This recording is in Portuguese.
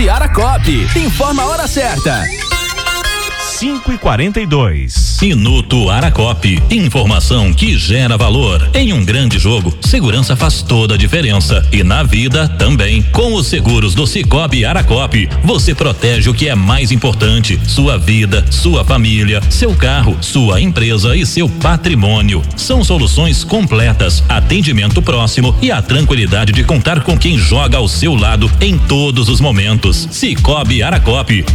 Cicobi Aracop. Informa a hora certa. 5h42. Minuto Aracop. Informação que gera valor. Em um grande jogo, segurança faz toda a diferença. E na vida também. Com os seguros do Cicobi Aracop, você protege o que é mais importante: sua vida, sua família, seu carro, sua empresa e seu patrimônio. São soluções completas, atendimento próximo e a tranquilidade de contar com quem joga ao seu lado em todos os momentos. Cicobi Aracop.